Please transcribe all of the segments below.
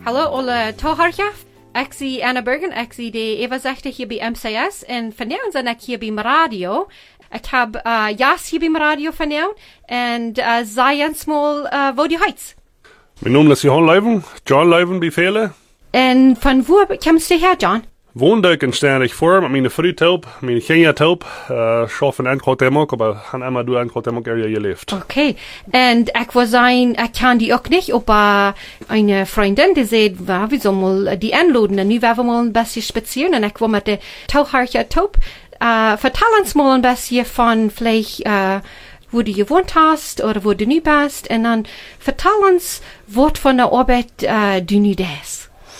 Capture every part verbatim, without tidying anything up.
Hallo alle toehoorders. Ik zie Anna Bergen, ik zie de Eva Zechter hier bij M C S en vandaag ben ik hier bij mijn radio. Ik heb uh, Jas hier bij mijn radio vandaag en uh, zij small uh, wo die heights. Mijn naam is Johan Leuven, John Leuven bij velen. En van waar komst je her, John? Woonduiken staan ik voor met mijn vriendtulp, mijn Kenia-tulp. Uh, schaffen en Kotemok, maar gaan immer door en Kotemok area geleefd. Oké, okay. En ik was een, ik kan die ook niet, op uh, een vriendin die zei, well, we zullen mal die aanladen en nu werden we mal een beetje spazieren en ik wil met de touwhartje tulp. Uh, vertel ons mal een beetje van vielleicht, uh, wo du gewohnt hast oder wo du nu bist en dan vertel ons wat van de arbeid uh, du nu des.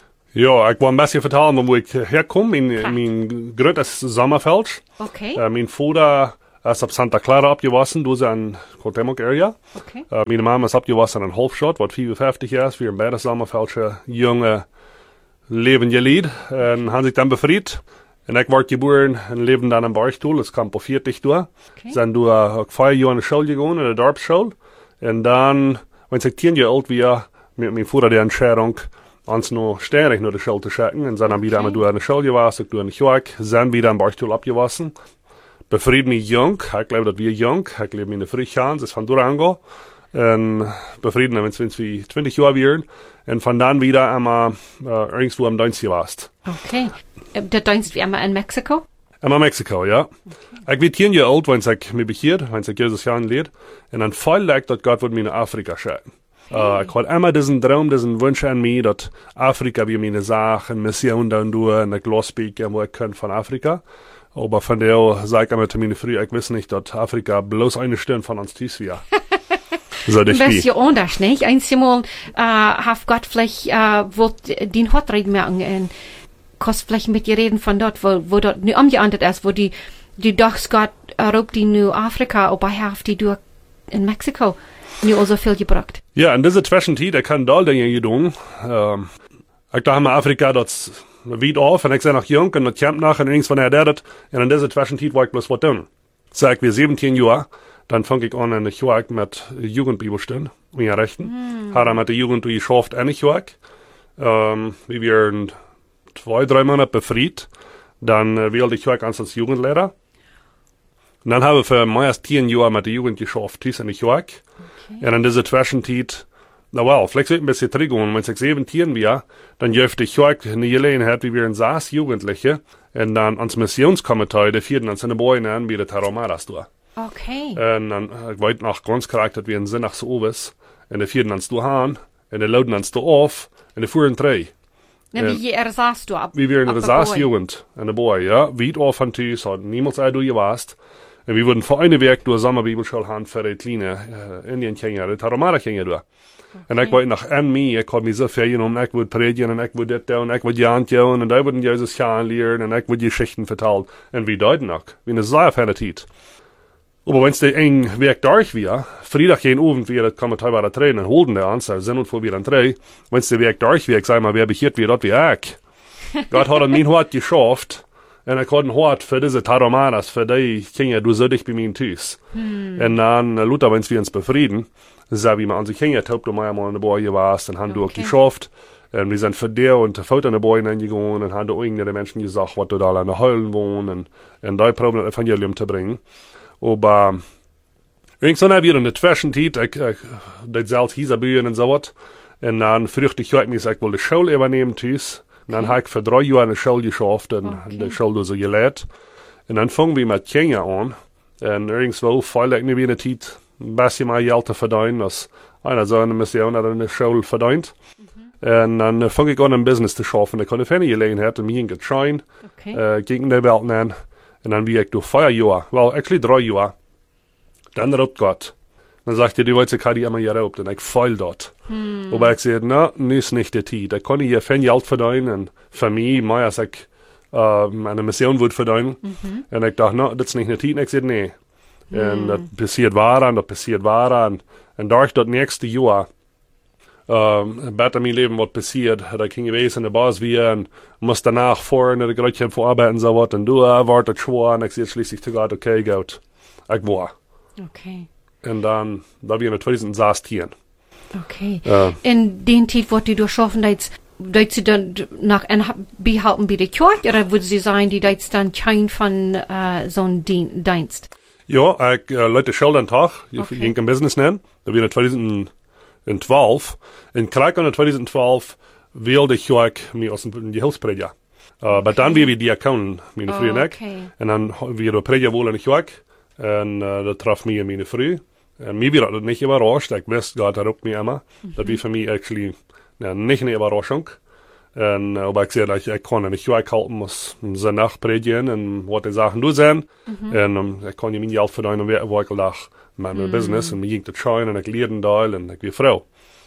Ja, ik wil een beetje vertellen waar ik herkom. Mijn, mijn groot is Sommerfeld. Okay. Uh, mijn vader is op Santa Clara opgewassen, dus in Kotemok area. Okay. Uh, mijn mama is opgewassen in Holfschot, wat vijfenvijftig jaar is. Wir beide Sommerfeldse jonge leven geleid. En haben zich dan bevrijd. En ik word geboren en leven dan in Barchtoel, dat kwam op veertig door. Okay. Zijn toen uh, vijf jaar in de school gegaan, in de dorpsschool. En dan, als ik tien jaar oud was, met mijn vader de Entscheidung, ons nog ständig naar de school te schicken. En zijn dan wieder okay. door in de school gewassen, door in de Joak. Zijn wieder in Barchtoel opgewassen. Bevrijd me jong, ik geloof dat we jong, ik leef in de Friedjans, dat is van Durango. En bevrijd me, sinds we twintig jaar weer. En van dan wieder einmal uh, irgendwo am Dienst gewaast. Okay. Der Dienst wie einmal in Mexiko? Einmal Mexiko, ja. Okay. Ik weet tien jaar oud, wanneer ik me bekeerd, wanneer ik Jezus Jahren leed. En dan voll lijkt dat God wordt me naar Afrika schicken. Uh, ik had immer diesen Traum, diesen Wunsch an mich, dass Afrika wie meine Sache, eine Mission dann durch, und ich losspeake, wo ich kann von Afrika. Aber von der sage ich immer zu meinen Früh, ich weiß nicht, dass Afrika bloß eine Stirn von uns dies wäre. So, das ist ja anders, nicht? Einmal, äh, hat Gott vielleicht, äh, wollt den Hot reden machen, und kannst vielleicht mit dir reden von dort, wo, wo dort nu umgeändert ist, wo die, die doch Gott, erlaubt die nu Afrika, aber hat die durch in Mexiko. Nu al zoveel gebracht. Ja, in deze Zwischenzeit, ik kan daar dingen gedaan. Um, ik dacht maar Afrika, dat is weit af, en ik ben nog jong, en dat komt nog, en irgendwann er dat, en in deze Zwischenzeit wil ik bloß wat doen. Zeg ik weer zeventien jaar, dan vang ik aan in de Joak met Jugendbibelstunden, in je rechten. Mm. Had met de Jugend geschafft in de Joak. Um, we werden twee, drei Monate befried. Dan uh, wilde ik Joak als Jugendlehrer. En dan hebben we voor meer dan tien jaar met de Jugend geschafft, in de Joak. Okay. En in deze Zwischenzeit, na wel, vielleicht sollte ein bisschen zurückgehen, wenn ich siebzehn war, dann dürfte ich auch eine Gelegenheit, wie wir in Saas Jugendliche, und dann ans Missionskomitee, der vierten ans in der Beine an, wie der Taromaras durch. Okay. Und dann, ich wollte noch ganz korrekt, dass wir in Sinn nach so oben, und der vierten ans du han, und der lauten ans du auf, und der fuhren drei. Na, wie er saßt du ab? Wie wir in der Saas Jugend, in der Boy, ja, weit auf von Tüß, hat niemals ein du gewasst. En we worden voor een week door Sommerbibelschool gaan voor de kleine uh, Indien-Kenia, de Tarahumara-Kenia door. Okay. En ik weet nog en mij, ik had me zo veel genomen, ik wil predigen en ik wil dit doen, en ik wil Jant doen, en daar worden Jezus gaan leren, en ik wil Geschichten vertellen. En we deuten ook, wie een zeer fijne tijd. Maar wenn es de een week durch weer, vrijdag geen avond weer, dat kan het wel trainen, en holden de aan, zo zijn we voor weer aan drie. Wenn es de week durch weer, zeg maar, wer begeert weer dat weer ik. God had het mijn hart geschafft. En ik had een hart voor deze Taromaras, voor die Kinder, du sollst dich bei mir tüß. Hmm. En dan, uh, Luther, wenn wir uns befrieden, so wie man an sich Kinder, taub du mal in der Boy warst, und haben du auch geschafft. Und wir sind für dir und der Vater in der Boy hingegangen, und haben du irgendeine Menschen gesagt, was du da an der Höllen wohnen, und, und da probieren, das Evangelium zu bringen. Aber, irgendwann haben wir in der Zwischenzeit, ich, ich, das selbst hieß Bühnen und so was, und dann fürchte ich, ich will die Schule übernehmen, tüß. En dan heb ik voor drie jaar in de school geschafft en okay. de school dus geleerd. En dan vangen we met Kenia aan. En irgendwo viel ik nu weer in de tijd een beetje meer geld te verdienen als einer so eine Mission hat in der Schule verdient. Mm-hmm. En dan uh, vang ik aan een business te schaffen. Ik kon een gelegenheid om hier te trainen. Okay. Uh, gegen de Welt aan. En dan wie ik door vier jaar, wel actually drie jaar. Dan roept God. Dan zegt hij, die weet ik, had die immer geraubt. En ik feil dort. Hmm. Aber ich sage, na, nu ist nicht die Zeit. Da kann ich hier viel Geld verdienen. Und für mich, mehr als ich äh, eine Mission würde verdienen. Mm-hmm. Und ich dachte, na, das ist nicht die Zeit. Und ich sage, nee. Mm. Und das passiert wahr, und das passiert wahr. Und, und durch das nächste Jahr, äh, besser mein Leben, was passiert, da ging ich gewesen in der Bas wieder und muss danach fahren, und ich gleich vorarbeiten und so was. Und du erwartet schwer. Und ich sehe schließlich zu Gott, okay, gut. Ich war. Okay. Und dann, da wir in der zweiten saß hier. Okay. Uh, in den Tijd wat u doorschaffen, dat Deed sie dann nach en behalten bei der Kirche, oder würde sie sagen, die deed dann kein von uh, so einem Dienst? Ja, ich uh, leute Schuld an Tag. Ich Okay. ging ein Business nennen. Da wir in twintig twaalf. In Krak in twintig twaalf wilde ich mir aus dem Gehilfsprediger. Uh, aber dann wie wir die Account, meine Frau und ich. Okay. Und dann wir der Prediger wohl in die Kirche. Und uh, das traf mich und meine Frau. Und mir wird das nicht überrascht. Ich wusste, Gott hat auch mir immer. Mhm. Das war für mich actually ja, nicht eine Überraschung. Und, uh, aber ich sehe, ich, ich kann nicht Kirche halten, muss sie nachpredigen und was die Sachen du sehen. Mhm. Und um, ich kann ja mein Geld verdienen, wo ich nach meinem mhm. Business und mir ging das schein und ich lerne da und ich bin Frau.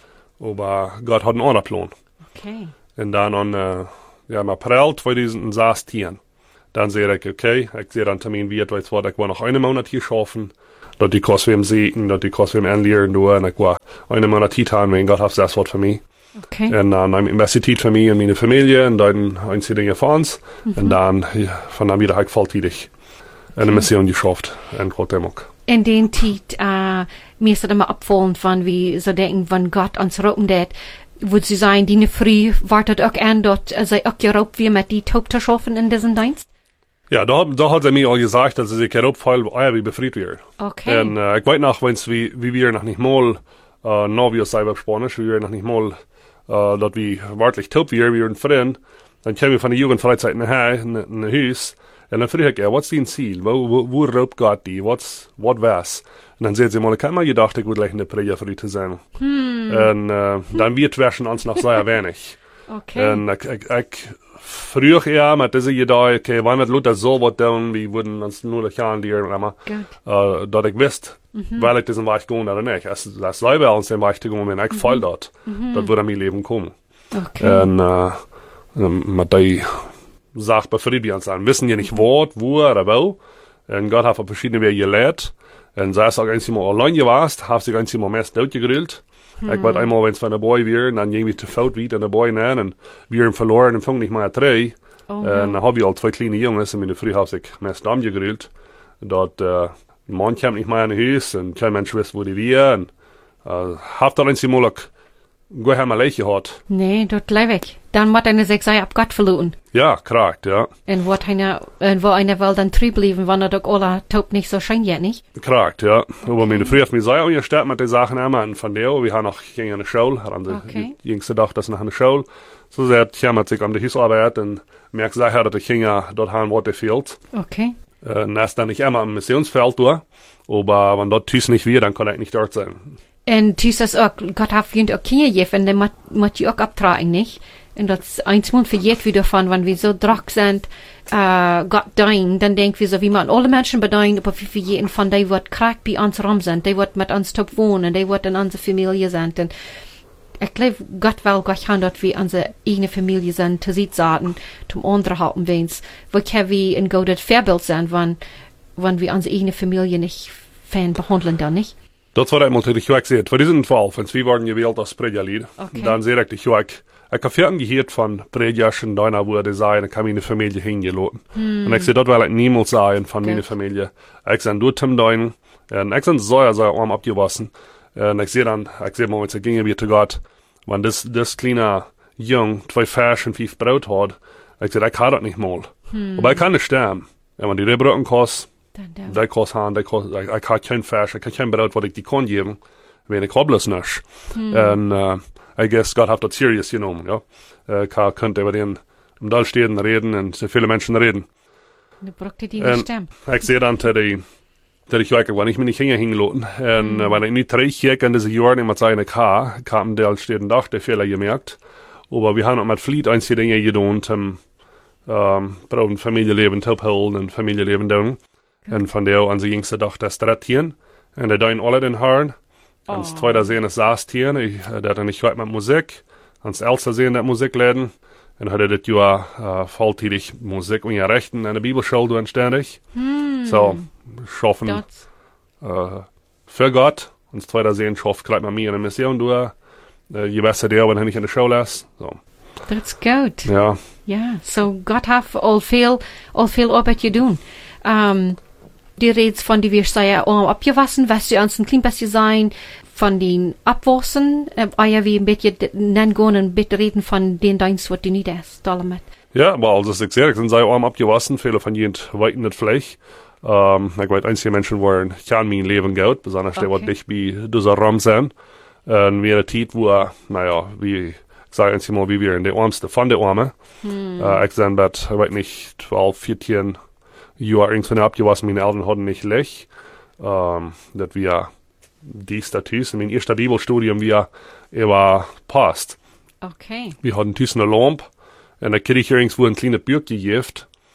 Aber Gott hat einen anderen Plan. Okay. Und dann an, uh, ja, im April zwanzig sechzehn, dann sehe ich, okay, ich sehe dann Termin, wie etwas, ich war noch einen Monat hier schaffen, dass die Kosten wem sehen, dass die Kosten wem anlernen, und ich war einen Monat hier haben, wenn Gott hat das Wort für mich. Okay. Und dann habe ich investiert für mich und meine Familie und dann einige Dinge für uns. Mhm. Und dann, ja, von dann wieder habe ich volltätig eine Mission geschafft in Großdämmerk. In den Zeit, äh, mir ist es immer abfallend, wenn wir so denken, wenn Gott uns roten hat, würde sie sagen, die früh wartet auch an, dass sie auch geraubt wird mit die Taub zu schaffen in diesem Dienst? Ja, da, da hat er mir auch gesagt, dass sie geraubt fallen, weil wie befreit wird. Okay. Und äh, ich weiß noch, wenn's wie, wie wir noch nicht mal, äh, noch wie es selber Spanisch, wie wir noch nicht mal, äh, dass wir wirklich taub wir, wir sind Freund, dann kommen wir von der Jugendfreizeit nachher, in ein Haus, und dann frage ich, ja, was ist dein Ziel? Wo, wo, wo raubt Gott die? Was, was was? Und dann sagt sie mal, ich habe mir gedacht, ich würde gleich eine Prediger für die zu sein. Hm. Und äh, dann wird waschen uns noch sehr wenig. Okay. Und ich, ich, ich früher ja, mit dieser Idee, okay, wenn wir Luther so was tun, wir würden uns nur noch anlernen, aber, äh, dass ich wüsste, mhm. weil ich diesen Weg gehen oder nicht. Es ist selber uns den Weg zu gehen, wenn ich mhm. voll dort, mhm. das würde mein Leben kommen. Okay. Und, äh, mit der Sache befriedigt wir uns an. Wissen ja nicht, wo, wo oder wo. Und Gott hat auf verschiedene Wege gelehrt. Und sei es auch einmal allein gewesen, hat sich einmal meist durchgegrillt. Hm. Ich weiß einmal, wenn es von der Boy wäre, und dann irgendwie zu viel wie der Boy nennen, und wir haben verloren und fangen nicht mehr drei. Oh, und dann habe ich auch zwei kleine Jungs, und meine Frau hat sich meist gegrillt. Dort, äh, ein Mann kam nicht mehr in das Haus, und kein Mensch weiß, wo die wären. Und, äh, hab da einmal auch gut haben wir Leich gehabt. Nee, dort bleib weg. Dann wird eine Sechsei ab Gott verloren. Ja, korrekt, ja. Und wird eine, und wo eine Welt dann trüb blieben, wenn er doch alle taub nicht so scheint, ja, nicht? Korrekt, ja. Aber meine Frau hat mir gesagt, ihr steht mit den Sachen immer, und von der, wir haben noch gegen eine Schule, haben sie okay. die jüngste Tag, das nach einer Schule. So sehr, ich habe sich an die Hausarbeit, und mir gesagt, dass die Kinder dort haben, was fehlt. Okay. Äh, und das ist dann nicht immer im Missionsfeld durch, aber wenn dort Tüß nicht wird, dann kann ich nicht dort sein. Und dies ist auch, Gott hat für auch Kinder gegeben, und dann muss ich auch abtragen, nicht? Und das einmal verjährt wieder von, wenn wir so drack sind, äh, Gott dein, dann denken wir so, wie man alle Menschen bedeuten, aber wie wir jeden von, die wird krank bei uns rum sind, die wird mit uns top wohnen, die wird in unserer Familie sein. Und ich glaube, Gott will Gott haben, dass wir unsere eigene Familie sind, zu sich sagen, zum anderen halten wenns, wo können wir ein gutes Vorbild sein, wenn, wenn wir unsere eigene Familie nicht fan behandeln, dann nicht? Das war einmal die Jörg gesagt. Für diesen Fall, wenn wir waren gewählt als Predigerlied, okay. Dann sehe ich die Jörg, ich habe viel gehört von Predigerschen, da wo die sagen, ich habe meine Familie hingelassen. Hm. Und ich sehe, das will ich niemals sagen von meiner Familie. Ich sehe nur Tim Dein, und ich sehe sehr, sehr arm abgewaschen. Und ich sehe dann, ich sehe mal, wenn es ginge wie zu Gott, wenn das, das kleine Jung zwei Fisch und fünf Brot hat, ich sehe, ich kann das nicht mal. Hm. Aber ich kann nicht sterben. Und wenn die Rebrücken kostet, die kostet haben, die kostet, ich, ich habe kein Fisch, ich habe kein Brot, was ich die kann geben, wenn ich habe es nicht. Hm. Und, uh, I guess Gott hat das serious genommen, ja. Äh, kann, könnte über den, im Dallsteden reden und so viele Menschen reden. Du brauchst die nicht stemmen. Ich sehe dann, dass ich, dass ich wirklich, wenn ich mich nicht hingelassen, und, mm. wenn ich nicht reich in diese Jahren immer sagen kann, ich habe im Dallsteden doch die Fehler gemerkt. Aber wir haben auch mit Fleet einige Dinge getan, um, ähm, brauchen Familienleben zu holen und Familienleben tun. Okay. Und von der an sie jüngste doch das Stratien. Und da dein alle den Haaren. Oh. Und das zweite sehen ist Saastien, ich, der hat nicht gehört mit Musik. Und das älteste sehen der Musikläden. Und hat er das Jahr, äh, volltätig Musik und ja Rechten in der Bibelschule anständig. Hmm. So, schaffen, äh, für Gott. Und das zweite sehen, schafft gleich mal mir in der Mission durch. Äh, je besser der, wenn er nicht in der Schule ist. So. That's good. Ja. Yeah, so Gott hat all viel, all viel Arbeit getan. Um, die redest von die wir sei oh, abgewaschen, was du ans ein klein bisschen sein von den Abwassen, äh, ja wie ein bisschen nennen gehen und bitte reden von den Dienst, was du nicht hast, damit. Ja, aber also, ich sage, sind sie arm abgewaschen, viele von ihnen weiten nicht vielleicht. Ähm, ich weiß, einige Menschen wollen kein mein Leben Geld, besonders okay. die, was nicht wie dieser Raum sind. Und wir eine Zeit, wo, naja, wie, ich sage jetzt mal, wie wir in der Armste von der Arme. Hm. Äh, ich sage, ich weiß nicht, zwölf, vierzehn Jahre irgendwann abgewaschen, meine Eltern hatten nicht Lech. Ähm, dass wir dies, das, dies. In meinem ersten Bibelstudium, wir, er war Past. Okay. Wir hatten dies eine Lampe. In der Kirche irgendwo ein kleines Buch gegeben,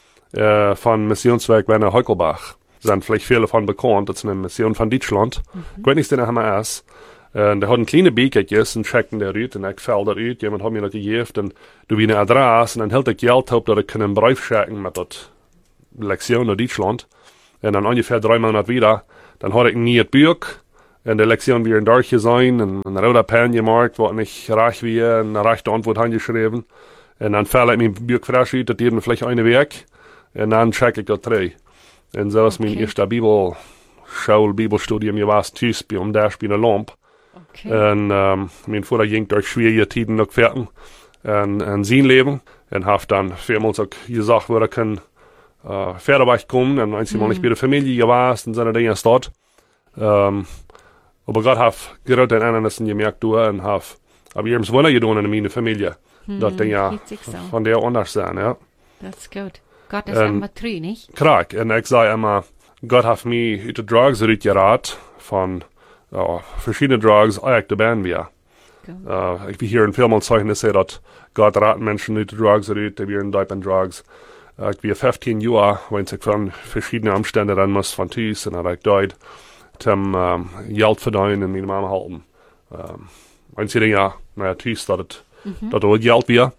äh, von Missionswerk Werner Heukelbach. Sind vielleicht viele davon bekannt, das ist eine Mission von Deutschland. Mhm. Ich weiß nicht, den haben wir erst. Und der hat ein kleines Buch gegessen, checken der Rüt, und ich fällt der Rüt, jemand hat mir noch gegeben, und du wie eine Adresse, und dann hält der Geld auf, dass ich einen Brief schicken mit der Lektion in Deutschland. Und dann ungefähr drei Monate wieder, dann hatte ich nie ein Buch, und die Lektion wieder in Deutsch sein, und ein roter Pen gemacht, was nicht recht wie, eine rechte Antwort angeschrieben. Und dann fällt ich mein Buch frisch aus, das geht vielleicht eine Weg, und dann check ich das drei. Und so ist okay. Mein erster Bibelschule, Bibelstudium gewesen, bei um der Spiel eine Lampe. Okay. Und ähm, mein Vater ging durch schwierige Zeiten noch fertig und, und sein Leben. Und hat dann vielmals auch gesagt, wo er kann äh, Pferdeweg kommen. Und einzig mal nicht bei der Familie gewesen und seine Dinge ist dort. Ähm, aber Gott hat gerade den anderen gemerkt, du, und hat aber irgendwas wollen getan in meiner Familie. Mm, das Ding ja so. Von der anders sein, ja. Das ist gut. Gott ist immer treu, nicht? Krank. Und ich sage immer, Gott hat mich aus den Drugs rausgeraten von uh, verschiedene Drugs, eigentlich ben wir. Uh, ich bin hier in Filmen zeichnen, dass Gott raten Menschen aus den Drugs raus, die wir in Deutschen Drugs. Uh, ich bin fünfzehn Jahre, wenn ich von verschiedenen Umständen dann muss von Tief und habe ich dort zum um, Geld verdienen und meine Mama halten. Um, einzige Dinge, naja, Tief, dass mhm. das auch Geld wir.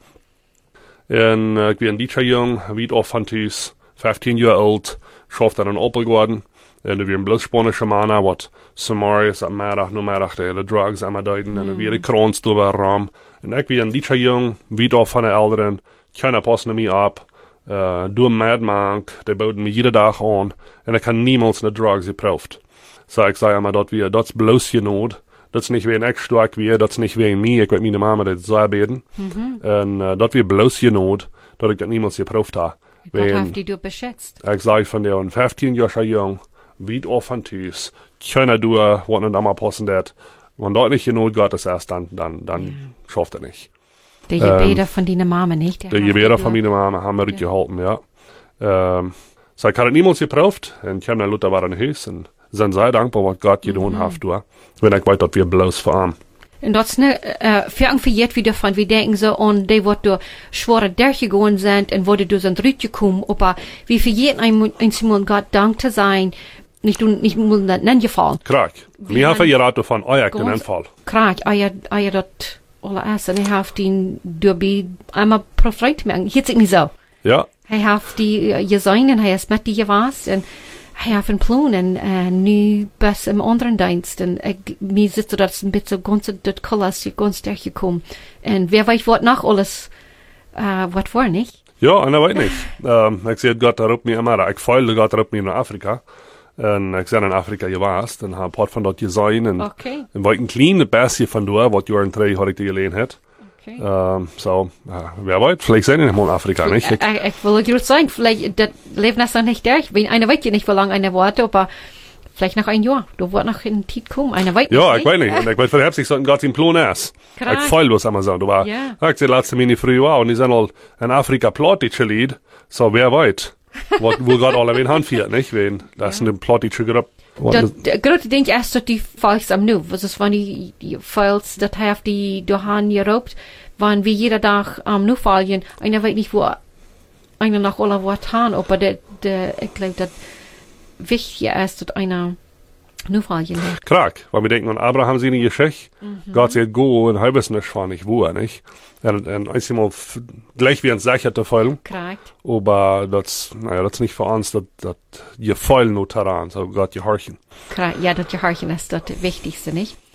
Und uh, ich bin ein Dieter Jung, wie auch von Tief, fünfzehn Jahre alt, schafft dann ein Opel geworden. En wir ein bloß spanische Männer, was Samaris am Mittag, nur Mittag, die Drugs am Deuten, mm. und wir die Krons drüber Raum. Und ich bin ein Dieter Jung, wie auch von den Eltern, keiner passen mich ab, äh, du Madmank, die bauten mich jeden Tag an, und ich kann niemals eine Drugs geprüft. So ich sage immer, dass wir, das bloß genot, das nicht wegen ich stark wir, das nicht wegen mir, ich will meine Mama das sehr beten, mhm. und äh, das wir bloß genot, dass ich das niemals geprüft habe. Gott hat die du beschätzt. Ich sage von der fünfzehn Jahre jung, wie offen Tiefs, keiner du, was nicht einmal passen wird. Wenn dort nicht genug Gottes erst, dann, dann, dann ja. schafft er nicht. Der Gebete ähm, von deiner Mama, nicht? Der, der Gebete von meiner Mama haben wir ja. gehalten, ja. Ähm, so, ich habe niemals geprüft, und ich habe dann Luther war in Haus, und sind sehr dankbar, was Gott getan mhm. hat, du. Wenn ich weiß, dass wir bloß verarmen. Und das ist ne, äh, für irgendwie wieder von, wir denken so, und die, wo du schwere durchgegangen sind, und wo du sind zurückgekommen, aber wie für jeden einmal Gott Dank zu sein, nicht, nicht, muss das nicht gefallen. Krank. Wir haben ja gerade von euch den Anfall. Krank, euer, euer, das, alle erst, und ich habe den, durch einmal profitiert mehr. Jetzt ist nicht so. Ja. Ich habe die gesehen, und ich habe mit die gewasst, und ich habe einen Plan, und äh, nu bis im anderen Dienst, und ich, mir sitzt das ein bisschen ganz, das Kolas, ganz durchgekommen. Und wer weiß, was nach alles, äh, was war, nicht? Ja, und er weiß nicht. ähm, ich sehe Gott, er ruft mich immer, ich feile Gott, er ruft mich nach Afrika. Und ich bin in Afrika gewesen, und habe ein paar von dort gesehen, und okay. und war ein kleines bisschen von dort, was Jahren drei hatte ich die gelesen hat. Okay. Ähm, so, äh, wer weiß, vielleicht sind wir nicht mal in Afrika, nicht? Ich, ich, ich will gerade sagen, vielleicht, das Leben ist noch nicht durch. Einer weiß ja nicht, wie lange einer wartet, aber vielleicht nach einem Jahr. Du wirst noch in die Zeit kommen, einer weiß ja, nicht. Ich weiß nicht. Und ich weiß, von Herbst, ich sollte Gott im Plan ist. Ich feil was immer sagen. Du war, ja. Ich sehe letzte Mini früh war, und die sind all in Afrika plottische Lied. So, wer weiß. Wo, wo Gott alle wen Hand fährt, nicht? Wen, das ist eine plottische Gruppe. Gerade denke ich erst, dass die Files am Nu, was ist, wenn die, die Files, das hat die Dohan geraubt, waren wie jeder Tag am Nu fallen. Einer weiß nicht, wo einer nach aller Wort haben, aber der, der, ich glaube, das wichtig ist, dass einer Nu fallen hat. Krank, weil wir denken, an Abraham seine Geschichte, mhm. Gott sagt, go, und halbes nicht war nicht, wo er nicht. Und, und einmal gleich wie ein Sicherte fallen. Krank. Aber das, naja, das ist nicht für uns, dass, dass ihr fallen nur daran, so Gott gehorchen. Krank, ja, das gehorchen ist das Wichtigste, nicht?